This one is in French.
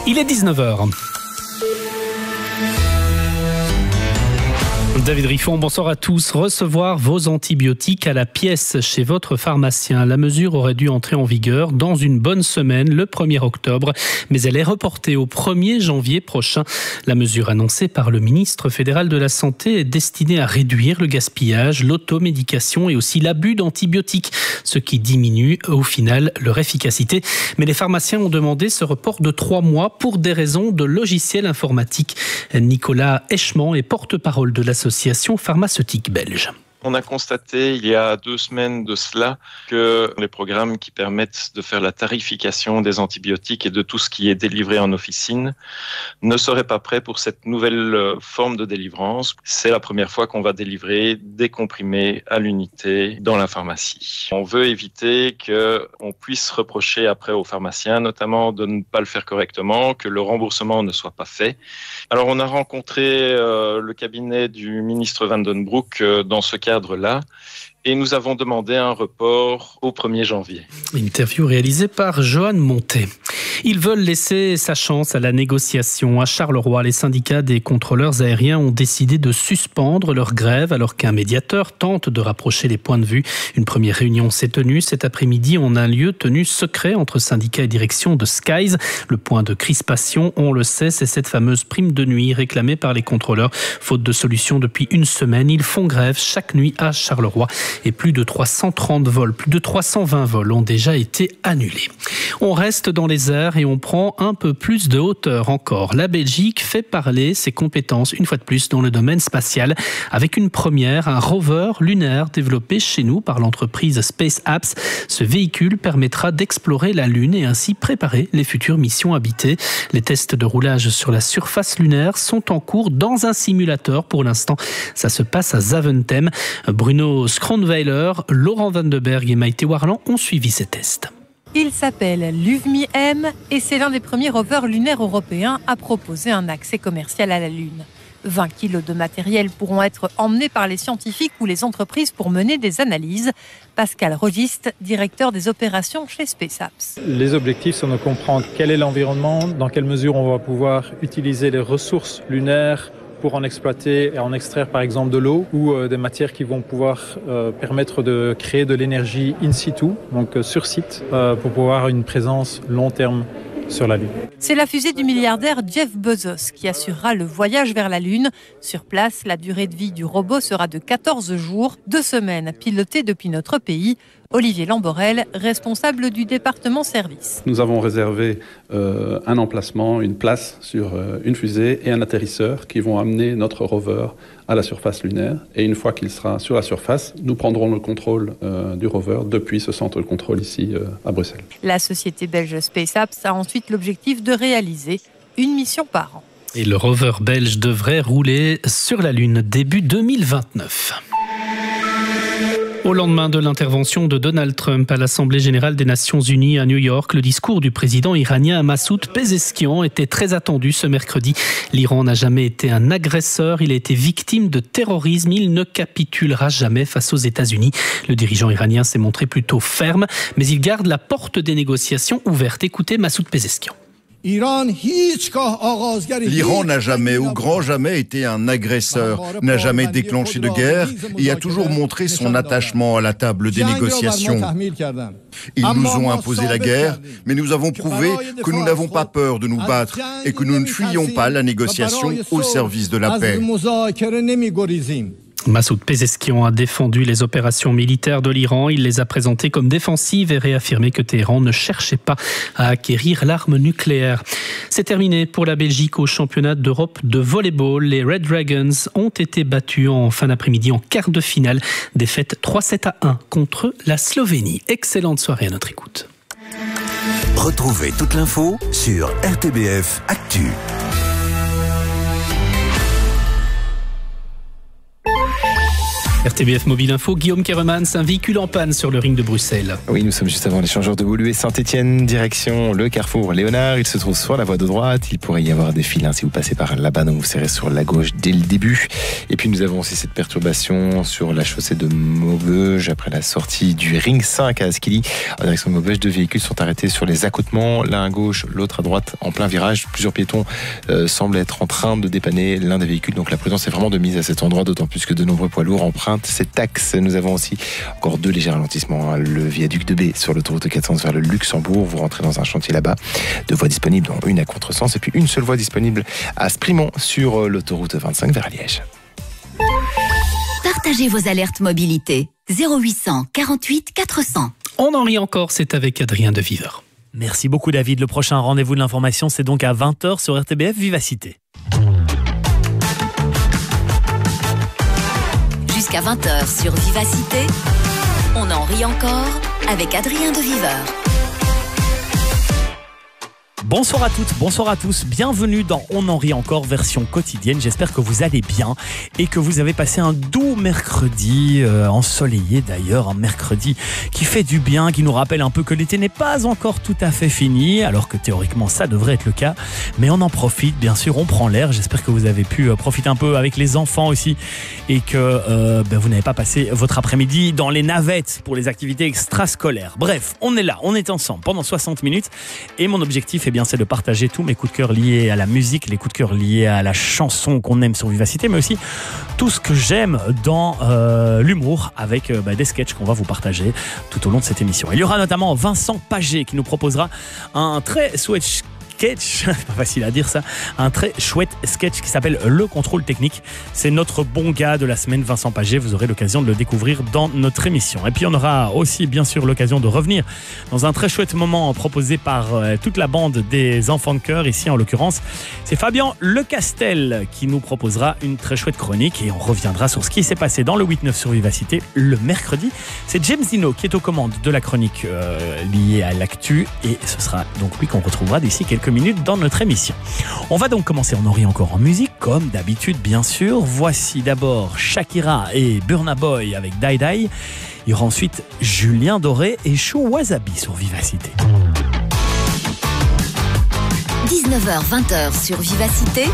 Il est 19h. David Riffon, bonsoir à tous. Recevoir vos antibiotiques à la pièce chez votre pharmacien. La mesure aurait dû entrer en vigueur dans une bonne semaine, le 1er octobre, mais elle est reportée au 1er janvier prochain. La mesure annoncée par le ministre fédéral de la Santé est destinée à réduire le gaspillage, l'automédication et aussi l'abus d'antibiotiques, ce qui diminue au final leur efficacité. Mais les pharmaciens ont demandé ce report de 3 mois pour des raisons de logiciel informatique. Nicolas Eschmann est porte-parole de l'association pharmaceutique belge. On a constaté il y a 2 semaines de cela que les programmes qui permettent de faire la tarification des antibiotiques et de tout ce qui est délivré en officine ne seraient pas prêts pour cette nouvelle forme de délivrance. C'est la première fois qu'on va délivrer des comprimés à l'unité dans la pharmacie. On veut éviter qu'on puisse reprocher après aux pharmaciens, notamment de ne pas le faire correctement, que le remboursement ne soit pas fait. Alors on a rencontré le cabinet du ministre Van den Broek dans ce cadre-là, et nous avons demandé un report au 1er janvier. Interview réalisée par Johan Montet. Ils veulent laisser sa chance à la négociation. À Charleroi, les syndicats des contrôleurs aériens ont décidé de suspendre leur grève alors qu'un médiateur tente de rapprocher les points de vue. Une première réunion s'est tenue cet après-midi en un lieu tenu secret entre syndicats et direction de Skies. Le point de crispation, on le sait, c'est cette fameuse prime de nuit réclamée par les contrôleurs. Faute de solution depuis une semaine, ils font grève chaque nuit à Charleroi. Et plus de 330 vols, plus de 320 vols ont déjà été annulés. On reste dans les airs et on prend un peu plus de hauteur encore. La Belgique fait parler ses compétences une fois de plus dans le domaine spatial avec une première, un rover lunaire développé chez nous par l'entreprise SpaceApps. Ce véhicule permettra d'explorer la Lune et ainsi préparer les futures missions habitées. Les tests de roulage sur la surface lunaire sont en cours dans un simulateur. Pour l'instant, ça se passe à Zaventem. Bruno Skronweiler, Laurent Van de Berg et Maïté Warland ont suivi ces tests. Il s'appelle LUVMI-M et c'est l'un des premiers rovers lunaires européens à proposer un accès commercial à la Lune. 20 kilos de matériel pourront être emmenés par les scientifiques ou les entreprises pour mener des analyses. Pascal Rogiste, directeur des opérations chez SpaceApps. Les objectifs sont de comprendre quel est l'environnement, dans quelle mesure on va pouvoir utiliser les ressources lunaires pour en exploiter et en extraire par exemple de l'eau ou des matières qui vont pouvoir permettre de créer de l'énergie in situ, donc sur site, pour pouvoir avoir une présence long terme sur la Lune. C'est la fusée du milliardaire Jeff Bezos qui assurera le voyage vers la Lune. Sur place, la durée de vie du robot sera de 14 jours, 2 semaines pilotées depuis notre pays. Olivier Lamborel, responsable du département service. Nous avons réservé un emplacement, une place sur une fusée et un atterrisseur qui vont amener notre rover à la surface lunaire. Et une fois qu'il sera sur la surface, nous prendrons le contrôle du rover depuis ce centre de contrôle ici à Bruxelles. La société belge SpaceApps a ensuite l'objectif de réaliser une mission par an. Et le rover belge devrait rouler sur la Lune début 2029. Au lendemain de l'intervention de Donald Trump à l'Assemblée générale des Nations unies à New York, le discours du président iranien Massoud Pezeshkian était très attendu ce mercredi. L'Iran n'a jamais été un agresseur, il a été victime de terrorisme, il ne capitulera jamais face aux États-Unis. Le dirigeant iranien s'est montré plutôt ferme, mais il garde la porte des négociations ouverte. Écoutez Massoud Pezeshkian. L'Iran n'a jamais, au grand jamais, été un agresseur, n'a jamais déclenché de guerre et a toujours montré son attachement à la table des négociations. Ils nous ont imposé la guerre, mais nous avons prouvé que nous n'avons pas peur de nous battre et que nous ne fuyons pas la négociation au service de la paix. Massoud Pezeshkian a défendu les opérations militaires de l'Iran. Il les a présentées comme défensives et réaffirmé que Téhéran ne cherchait pas à acquérir l'arme nucléaire. C'est terminé pour la Belgique au championnat d'Europe de volleyball. Les Red Dragons ont été battus en fin d'après-midi en quart de finale. Défaite 3-7-1 contre la Slovénie. Excellente soirée à notre écoute. Retrouvez toute l'info sur RTBF Actu. RTBF Mobile Info, Guillaume Keremans, un véhicule en panne sur le ring de Bruxelles. Oui, nous sommes juste avant l'échangeur de Woluwe Saint-Étienne, direction le carrefour Léonard. Il se trouve sur la voie de droite. Il pourrait y avoir des files si vous passez par là-bas, donc vous serrez sur la gauche dès le début. Et puis nous avons aussi cette perturbation sur la chaussée de Maubeuge après la sortie du ring 5 à Asquili. En direction de Maubeuge, 2 véhicules sont arrêtés sur les accotements, l'un à gauche, l'autre à droite, en plein virage. Plusieurs piétons semblent être en train de dépanner l'un des véhicules, donc la prudence est vraiment de mise à cet endroit, d'autant plus que de nombreux poids lourds empruntent cet axe. Nous avons aussi encore 2 légers ralentissements. Le viaduc de B sur l'autoroute 400 vers le Luxembourg. Vous rentrez dans un chantier là-bas. 2 voies disponibles, dont une à contresens, et puis une seule voie disponible à Sprimont sur l'autoroute 25 vers Liège. Partagez vos alertes mobilité. 0800 48 400. On en rit encore, c'est avec Adrien de Viveur. Merci beaucoup David. Le prochain rendez-vous de l'information, c'est donc à 20h sur RTBF Vivacité. Jusqu'à 20h sur Vivacité, on en rit encore avec Adrien de Viveur. Bonsoir à toutes, bonsoir à tous, bienvenue dans On en rit encore version quotidienne. J'espère que vous allez bien et que vous avez passé un doux mercredi, ensoleillé d'ailleurs, un mercredi qui fait du bien, qui nous rappelle un peu que l'été n'est pas encore tout à fait fini, alors que théoriquement ça devrait être le cas, mais on en profite, bien sûr, on prend l'air. J'espère que vous avez pu profiter un peu avec les enfants aussi et que vous n'avez pas passé votre après-midi dans les navettes pour les activités extrascolaires. Bref, on est là, on est ensemble pendant 60 minutes et mon objectif est c'est de partager tous mes coups de cœur liés à la musique, les coups de cœur liés à la chanson qu'on aime sur Vivacité, mais aussi tout ce que j'aime dans l'humour avec des sketchs qu'on va vous partager tout au long de cette émission. Il y aura notamment Vincent Paget qui nous proposera un très sketch, c'est pas facile à dire ça, un très chouette sketch qui s'appelle Le Contrôle Technique. C'est notre bon gars de la semaine, Vincent Paget. Vous aurez l'occasion de le découvrir dans notre émission. Et puis on aura aussi bien sûr l'occasion de revenir dans un très chouette moment proposé par toute la bande des enfants de chœur. Ici en l'occurrence, c'est Fabien Lecastel qui nous proposera une très chouette chronique et on reviendra sur ce qui s'est passé dans le 8-9 sur Vivacité le mercredi. C'est James Dino qui est aux commandes de la chronique liée à l'actu et ce sera donc lui qu'on retrouvera d'ici quelques minutes dans notre émission. On va donc commencer On en rit encore en musique, comme d'habitude bien sûr. Voici d'abord Shakira et Burna Boy avec Die Die. Il y aura ensuite Julien Doré et Chou Wasabi sur Vivacité. 19h-20h sur Vivacité,